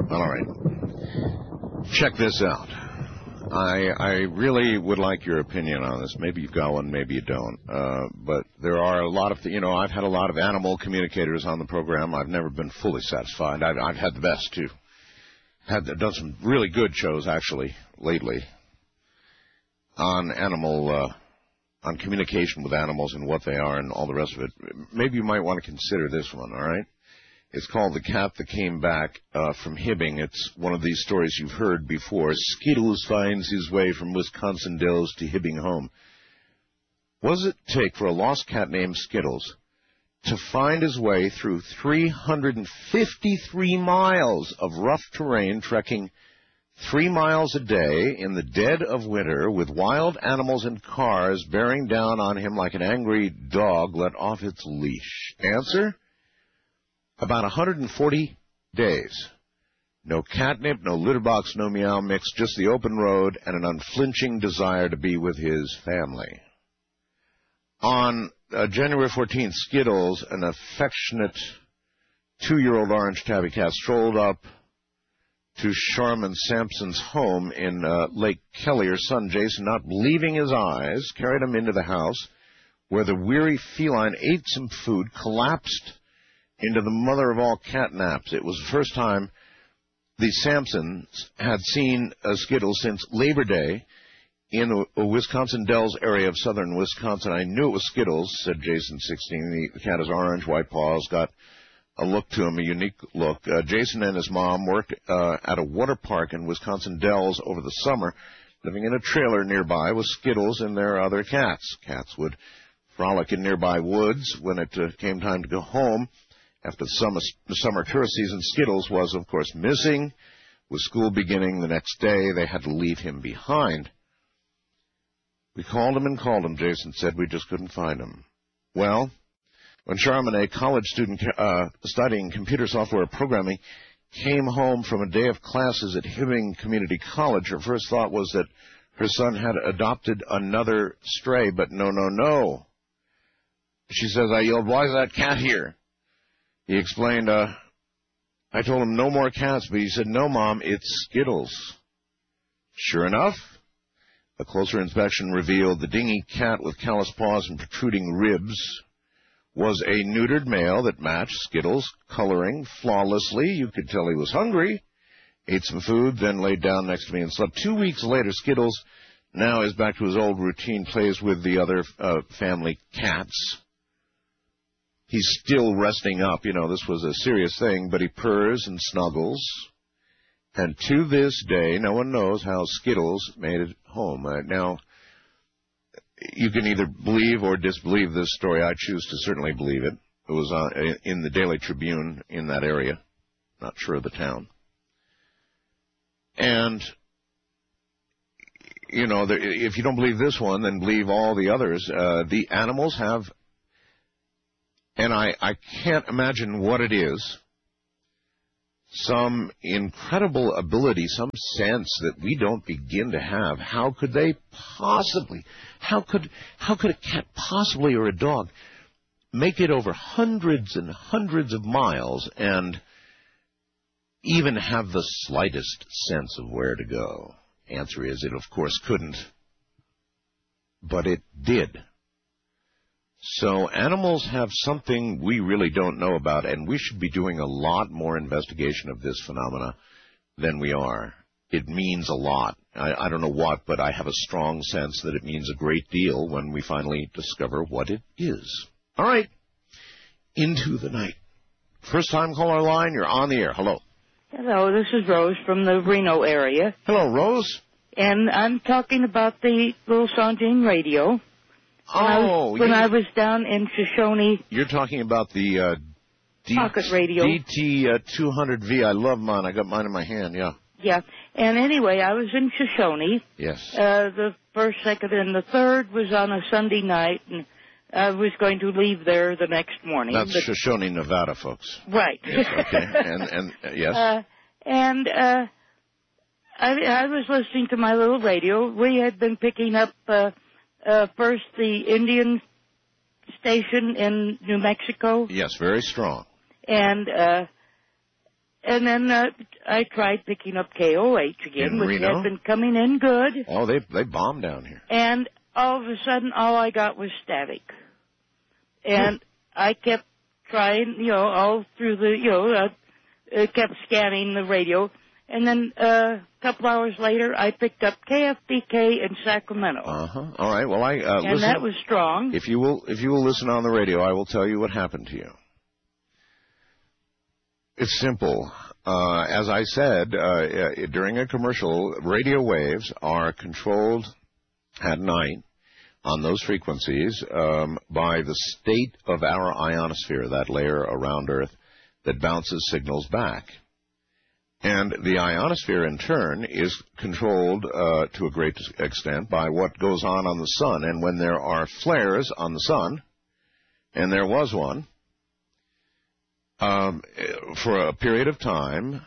All right. Check this out. I really would like your opinion on this. Maybe you've got one, maybe you don't. But there are a lot of, I've had a lot of animal communicators on the program. I've never been fully satisfied. I've had the best, too. Done some really good shows, actually, lately on on communication with animals and what they are and all the rest of it. Maybe you might want to consider this one, all right? It's called The Cat That Came Back from Hibbing. It's one of these stories you've heard before. Skittles finds his way from Wisconsin Dells to Hibbing home. What does it take for a lost cat named Skittles to find his way through 353 miles of rough terrain, trekking 3 miles a day in the dead of winter with wild animals and cars bearing down on him like an angry dog let off its leash? Answer? About 140 days. No catnip, no litter box, no meow mix, just the open road and an unflinching desire to be with his family. On January 14th, Skittles, an affectionate 2-year-old orange tabby cat, strolled up to Sharman Sampson's home in Lake Kelly. Her son, Jason, not believing his eyes, carried him into the house where the weary feline ate some food, collapsed into the mother of all cat naps. It was the first time the Sampsons had seen Skittles since Labor Day in a Wisconsin Dells area of southern Wisconsin. I knew it was Skittles, said Jason, 16. The cat is orange, white paws, got a look to him, a unique look. Jason and his mom worked at a water park in Wisconsin Dells over the summer, living in a trailer nearby with Skittles and their other cats. Cats would frolic in nearby woods when it came time to go home. After the summer tourist season, Skittles was, of course, missing. With school beginning the next day, they had to leave him behind. We called him and called him, Jason said. We just couldn't find him. Well, when Charmin, a college student studying computer software programming, came home from a day of classes at Hibbing Community College, her first thought was that her son had adopted another stray, but no. She says, I yelled, why is that cat here? He explained, I told him no more cats, but he said, no, Mom, it's Skittles. Sure enough, a closer inspection revealed the dingy cat with callous paws and protruding ribs was a neutered male that matched Skittles' coloring flawlessly. You could tell he was hungry, ate some food, then laid down next to me and slept. 2 weeks later, Skittles now is back to his old routine, plays with the other family cats. He's still resting up. This was a serious thing, but he purrs and snuggles. And to this day, no one knows how Skittles made it home. Now, you can either believe or disbelieve this story. I choose to certainly believe it. It was in the Daily Tribune in that area. Not sure of the town. And, if you don't believe this one, then believe all the others. The animals have, and I can't imagine what it is, some incredible ability, some sense that we don't begin to have. How could they possibly, how could a cat possibly, or a dog, make it over hundreds and hundreds of miles and even have the slightest sense of where to go? Answer is, it of course couldn't, but it did. So animals have something we really don't know about, and we should be doing a lot more investigation of this phenomena than we are. It means a lot. I don't know what, but I have a strong sense that it means a great deal when we finally discover what it is. All right, into the night. First time caller line, you're on the air. Hello. Hello, this is Rose from the Reno area. Hello, Rose. And I'm talking about the Little Sandine radio. When I was down in Shoshone. You're talking about the pocket radio. DT200V. I love mine. I got mine in my hand, yeah. Yeah. And anyway, I was in Shoshone. Yes. The first, second, and the third was on a Sunday night, and I was going to leave there the next morning. That's Shoshone, Nevada, folks. Right. Yes, okay. And yes. I was listening to my little radio. We had been picking up first the Indian station in New Mexico. Yes, very strong. And And then I tried picking up KOH again, which Reno? had been coming in good. Oh, they bombed down here. And all of a sudden, all I got was static. And I kept trying, all through the, kept scanning the radio. And then a couple hours later, I picked up KFBK in Sacramento. All right. Well, and listen, that was strong. If you will listen on the radio, I will tell you what happened to you. It's simple. As I said during a commercial, radio waves are controlled at night on those frequencies by the state of our ionosphere, that layer around Earth that bounces signals back. And the ionosphere, in turn, is controlled to a great extent by what goes on the sun. And when there are flares on the sun, and there was one, for a period of time,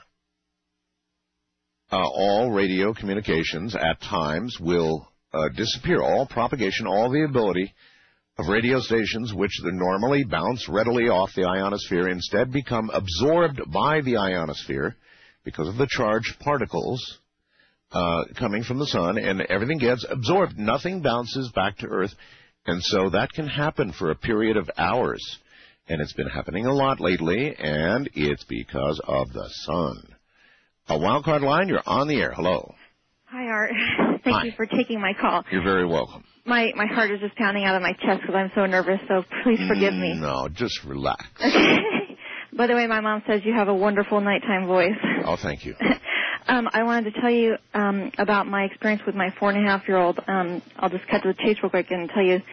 all radio communications at times will disappear. All propagation, all the ability of radio stations, which normally bounce readily off the ionosphere, instead become absorbed by the ionosphere because of the charged particles coming from the sun, and everything gets absorbed. Nothing bounces back to Earth, and so that can happen for a period of hours. And it's been happening a lot lately, and it's because of the sun. A wildcard line, you're on the air. Hello. Hi, Art. Thank you for taking my call. You're very welcome. My heart is just pounding out of my chest because I'm so nervous, so please forgive me. No, just relax. Okay. By the way, my mom says you have a wonderful nighttime voice. Oh, thank you. I wanted to tell you about my experience with my 4.5-year-old. I'll just cut to the chase real quick and tell you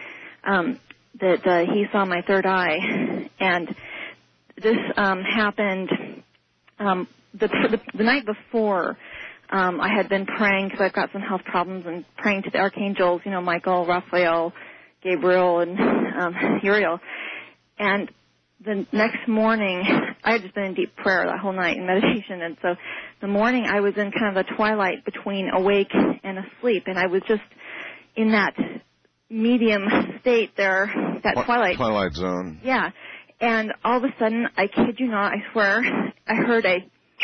that he saw my third eye. And this happened the night before. I had been praying because I've got some health problems and praying to the archangels, Michael, Raphael, Gabriel, and Uriel. And the next morning, I had just been in deep prayer that whole night in meditation. And so the morning I was in kind of the twilight between awake and asleep. And I was just in that medium state there, that Twilight zone. Yeah. And all of a sudden, I kid you not, I swear, I heard a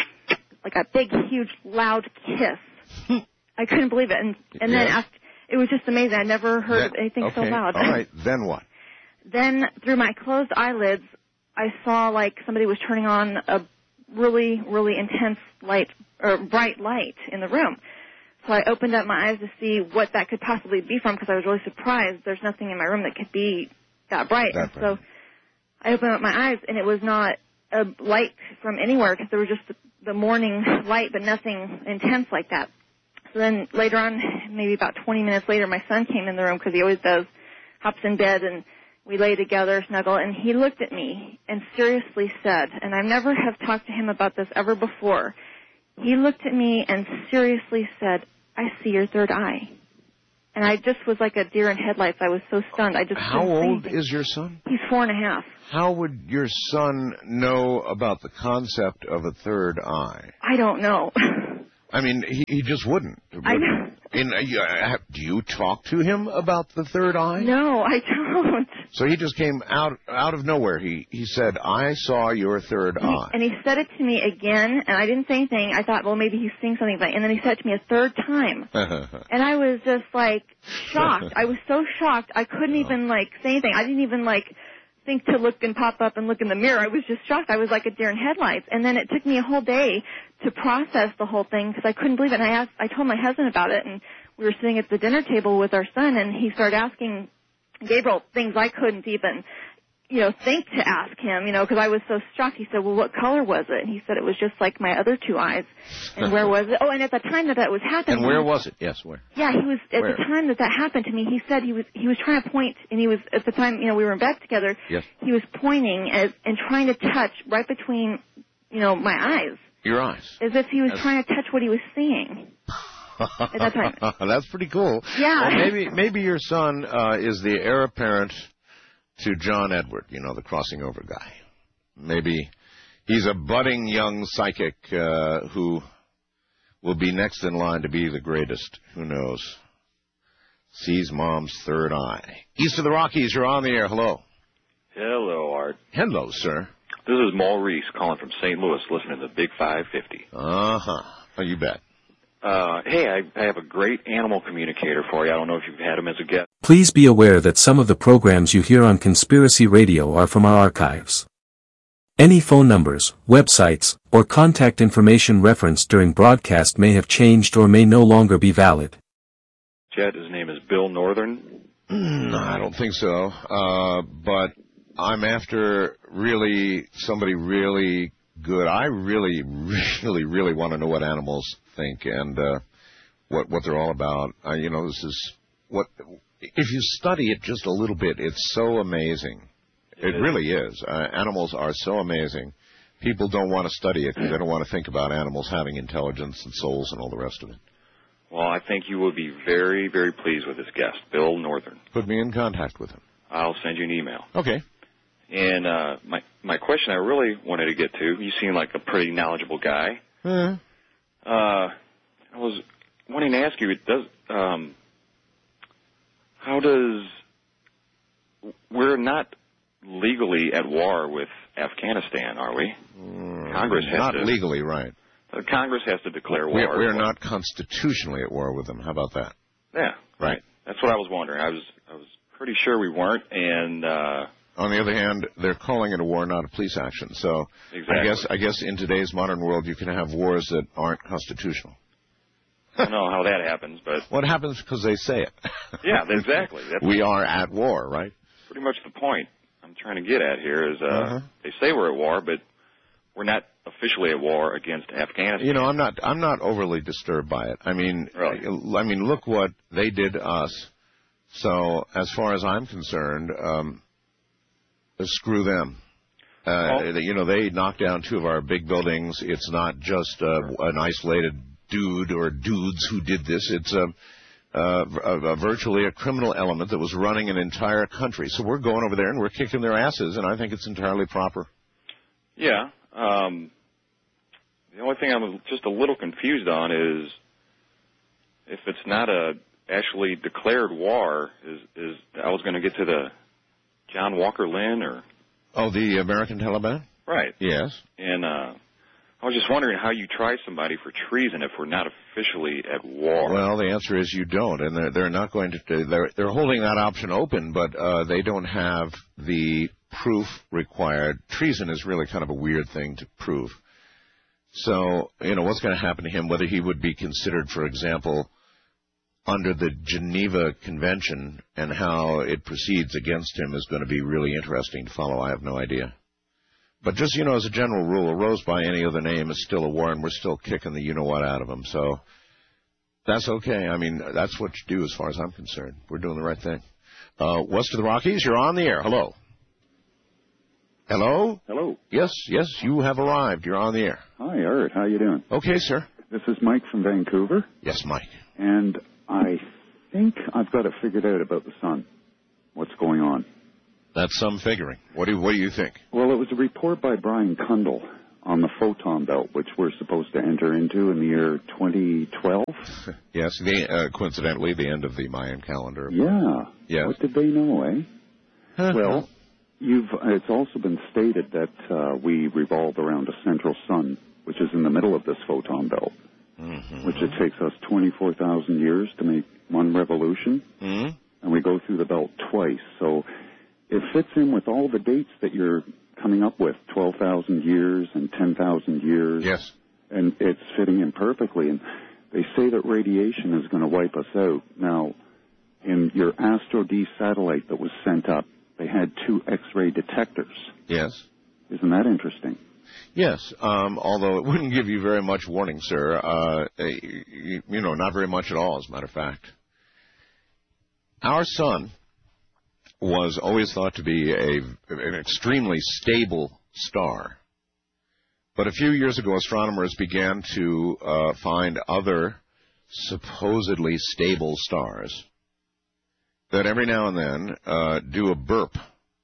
big, huge, loud kiss. I couldn't believe it. And then after, it was just amazing. I never heard of anything so loud. All right. Then what? Then through my closed eyelids, I saw like somebody was turning on a really, really intense light, or bright light in the room. So I opened up my eyes to see what that could possibly be from because I was really surprised. There's nothing in my room that could be that bright. So I opened up my eyes, and it was not a light from anywhere because there was just the morning light, but nothing intense like that. So then later on, maybe about 20 minutes later, my son came in the room because he always does, hops in bed, and we lay together, snuggle, and he looked at me and seriously said, and I never have talked to him about this ever before, he looked at me and seriously said, "I see your third eye." And I just was like a deer in headlights. I was so stunned. How old is your son? He's 4.5. How would your son know about the concept of a third eye? I don't know. I mean, he just wouldn't. I know. Do you talk to him about the third eye? No, I don't. So he just came out of nowhere. He said, "I saw your third eye." And he said it to me again, and I didn't say anything. I thought, well, maybe he's seeing something. And then he said it to me a third time. And I was just, like, shocked. I was so shocked. I couldn't even, say anything. I didn't even, think to look and pop up and look in the mirror. I was just shocked. I was like a deer in headlights. And then it took me a whole day to process the whole thing because I couldn't believe it. And I told my husband about it, and we were sitting at the dinner table with our son, and he started asking Gabriel things I couldn't even, think to ask him, because I was so shocked. He said, "Well, what color was it?" And he said it was just like my other two eyes. And where was it? Oh, and at the time that was happening. And where was it? Yes, where? Yeah, he was at the time that happened to me. He said he was trying to point, and he was at the time, we were in bed together. Yes. He was pointing and trying to touch right between, my eyes. Your eyes. As if he was trying to touch what he was seeing. At that time. That's pretty cool. Yeah. Well, maybe your son is the heir apparent to John Edward, the crossing over guy. Maybe he's a budding young psychic who will be next in line to be the greatest. Who knows? Sees mom's third eye. East of the Rockies, you're on the air. Hello. Hello, Art. Hello, sir. This is Maurice calling from St. Louis, listening to the Big 550. Uh-huh. Oh, you bet. Hey, I have a great animal communicator for you. I don't know if you've had him as a guest. Please be aware that some of the programs you hear on Conspiracy Radio are from our archives. Any phone numbers, websites, or contact information referenced during broadcast may have changed or may no longer be valid. Chet, his name is Bill Northern. I don't think so. But I'm after somebody really good. I really want to know what animals think and what they're all about. This is what if you study it just a little bit, it's so amazing. It really is. Animals are so amazing. People don't want to study it because they don't want to think about animals having intelligence and souls and all the rest of it. Well, I think you will be very, very pleased with this guest, Bill Northern. Put me in contact with him. I'll send you an email. Okay. And my question I really wanted to get to, you seem like a pretty knowledgeable guy. Mm-hmm. I was wanting to ask you, we're not legally at war with Afghanistan, are we? Congress has not to. Not legally, right. Congress has to declare war. We're not constitutionally at war with them. How about that? Yeah. Right. That's what I was wondering. I was pretty sure we weren't, and on the other hand, they're calling it a war, not a police action. So exactly. I guess in today's modern world, you can have wars that aren't constitutional. I don't know how that happens, but what happens because they say it. Yeah, exactly. We are at war, right? Pretty much the point I'm trying to get at here is they say we're at war, but we're not officially at war against Afghanistan. I'm not overly disturbed by it. I mean, look what they did to us. So as far as I'm concerned, screw them. They knocked down 2 of our big buildings. It's not just an isolated dude or dudes who did this. It's virtually a criminal element that was running an entire country. So we're going over there and we're kicking their asses, and I think it's entirely proper. Yeah. The only thing I'm just a little confused on is if it's not a actually declared war, is I was going to get to the John Walker Lynn or... Oh, the American Taliban? Right. Yes. And I was just wondering how you try somebody for treason if we're not officially at war. Well, the answer is you don't, and they're not going to... They're holding that option open, but they don't have the proof required. Treason is really kind of a weird thing to prove. So, what's going to happen to him, whether he would be considered, for example, under the Geneva Convention and how it proceeds against him is going to be really interesting to follow. I have no idea. But just, as a general rule, a rose by any other name is still a war, and we're still kicking the you-know-what out of them. So that's okay. I mean, that's what you do as far as I'm concerned. We're doing the right thing. West of the Rockies, you're on the air. Hello. Hello? Hello. Yes, you have arrived. You're on the air. Hi, Art. How you doing? Okay, sir. This is Mike from Vancouver. Yes, Mike. And I think I've got it figured out about the sun, what's going on. That's some figuring. What do you think? Well, it was a report by Brian Kundal on the photon belt, which we're supposed to enter into in the year 2012. Yes, coincidentally, the end of the Mayan calendar. Yeah. Yes. What did they know, eh? Well, it's also been stated that we revolve around a central sun, which is in the middle of this photon belt, which it takes us 24,000 years to make one revolution, and we go through the belt twice. So it fits in with all the dates that you're coming up with, 12,000 years and 10,000 years. Yes. And it's fitting in perfectly. And they say that radiation is going to wipe us out. Now, in your Astro D satellite that was sent up, they had 2 X-ray detectors. Yes. Isn't that interesting? Yes, although it wouldn't give you very much warning, sir. Not very much at all, as a matter of fact. Our sun was always thought to be an extremely stable star. But a few years ago, astronomers began to find other supposedly stable stars that every now and then do a burp.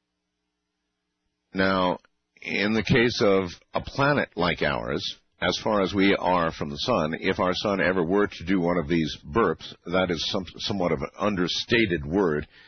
Now, in the case of a planet like ours, as far as we are from the sun, if our sun ever were to do one of these burps, that is somewhat of an understated word.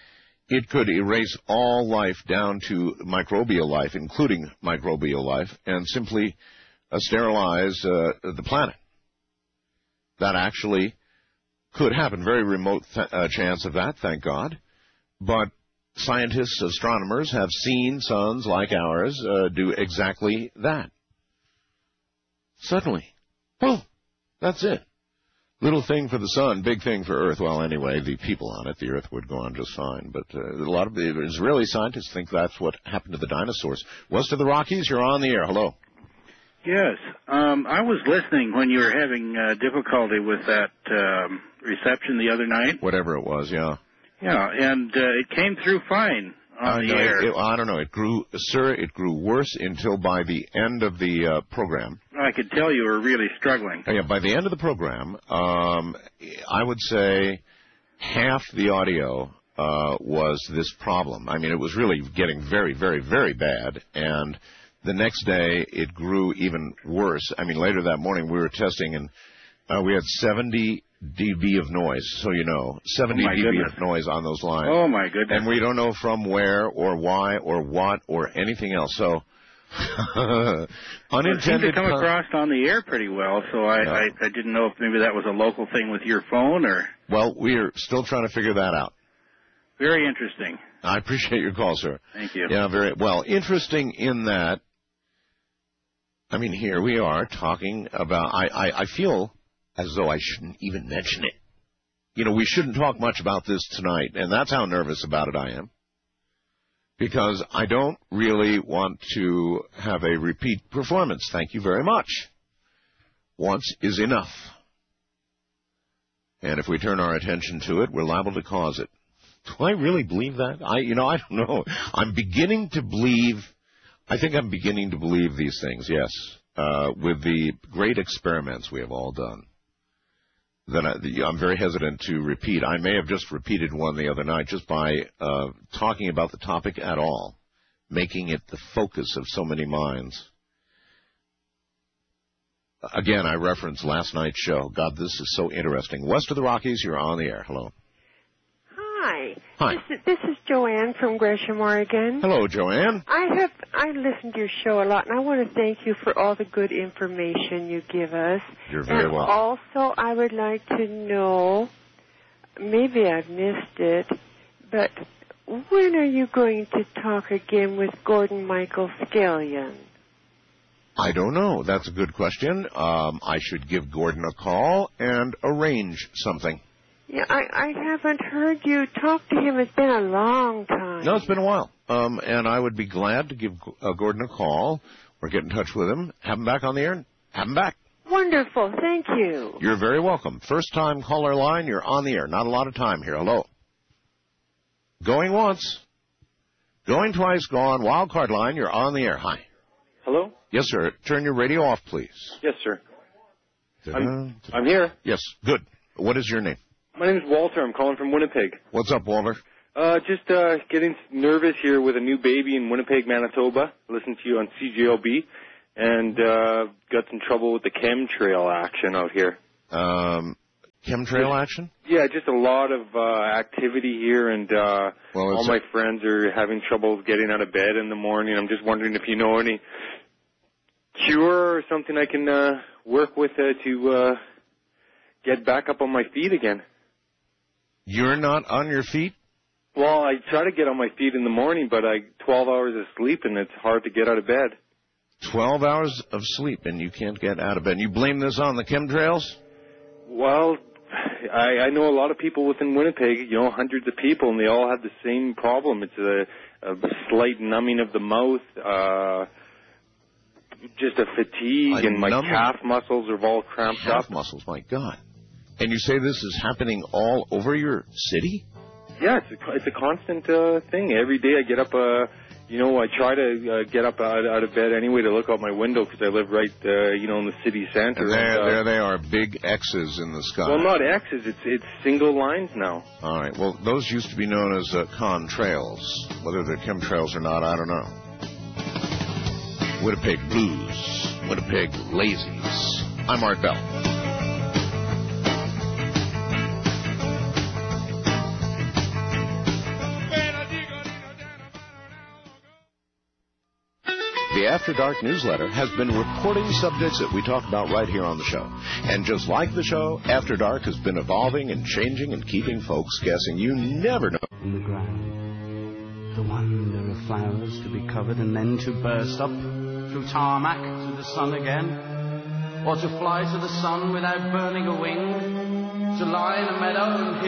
It could erase all life down to microbial life, including microbial life, and simply sterilize the planet. That actually could happen. Very remote chance of that, thank God. But scientists, astronomers have seen suns like ours do exactly that. Suddenly, boom, that's it. Little thing for the sun, big thing for Earth. Well, anyway, the people on it, the Earth would go on just fine. But a lot of the Israeli scientists think that's what happened to the dinosaurs. West of the Rockies, you're on the air. Hello. Yes. I was listening when you were having difficulty with that reception the other night. Whatever it was, yeah. Yeah, and it came through fine on the air. I don't know. It grew, sir, it grew worse until by the end of the program. I could tell you were really struggling. Yeah, by the end of the program, I would say half the audio was this problem. I mean, it was really getting very, very, very bad, and the next day it grew even worse. I mean, later that morning we were testing, and we had 70 dB of noise, so you know, 70 dB of noise on those lines. Oh, my goodness. And we don't know from where or why or what or anything else, so unintended. It seemed to come across on the air pretty well, so I didn't know if maybe that was a local thing with your phone or... Well, we're still trying to figure that out. Very interesting. I appreciate your call, sir. Thank you. Yeah, very well. Interesting in that, I mean, here we are talking about, I feel as though I shouldn't even mention it. You know, we shouldn't talk much about this tonight, and that's how nervous about it I am. Because I don't really want to have a repeat performance. Thank you very much. Once is enough. And if we turn our attention to it, we're liable to cause it. Do I really believe that? I don't know. I'm beginning to believe these things, yes, with the great experiments we have all done. That I'm very hesitant to repeat. I may have just repeated one the other night just by talking about the topic at all, making it the focus of so many minds. Again, I referenced last night's show. God, this is so interesting. West of the Rockies, you're on the air. Hello. Hi. This is Joanne from Gresham, Oregon. Hello, Joanne. I listen to your show a lot, and I want to thank you for all the good information you give us. You're very welcome. Also, I would like to know, maybe I've missed it, but when are you going to talk again with Gordon Michael Scallion? I don't know. That's a good question. I should give Gordon a call and arrange something. Yeah, I haven't heard you talk to him. It's been a long time. No, it's been a while. And I would be glad to give Gordon a call or get in touch with him, have him back on the air, and have him back. Wonderful. Thank you. You're very welcome. First-time caller line, you're on the air. Not a lot of time here. Hello. Going once. Going twice, gone. Wildcard line, you're on the air. Hi. Hello? Yes, sir. Turn your radio off, please. Yes, sir. I'm here. Yes, good. What is your name? My name is Walter. I'm calling from Winnipeg. What's up, Walter? Just getting nervous here with a new baby in Winnipeg, Manitoba. Listen to you on CJLB, and got some trouble with the chemtrail action out here. Chemtrail action? Yeah, just a lot of activity here, and all my friends are having trouble getting out of bed in the morning. I'm just wondering if you know any cure or something I can work with to get back up on my feet again. You're not on your feet? Well, I try to get on my feet in the morning, but 12 hours of sleep, and it's hard to get out of bed. 12 hours of sleep, and you can't get out of bed. You blame this on the chemtrails? Well, I know a lot of people within Winnipeg, hundreds of people, and they all have the same problem. It's a slight numbing of the mouth, just a fatigue, and my calf muscles are all cramped up. Calf muscles, my God. And you say this is happening all over your city? Yeah, it's a constant thing. Every day I get up, I try to get up out of bed anyway to look out my window because I live right, in the city center. And there they are, big X's in the sky. Well, not X's, it's single lines now. All right, well, those used to be known as contrails. Whether they're chemtrails or not, I don't know. Winnipeg Blues, Winnipeg Lazies. I'm Art Bell. The After Dark newsletter has been reporting subjects that we talk about right here on the show. And just like the show, After Dark has been evolving and changing and keeping folks guessing. You never know. In the ground, the wonder of flowers to be covered and then to burst up through tarmac to the sun again, or to fly to the sun without burning a wing, to lie in a meadow and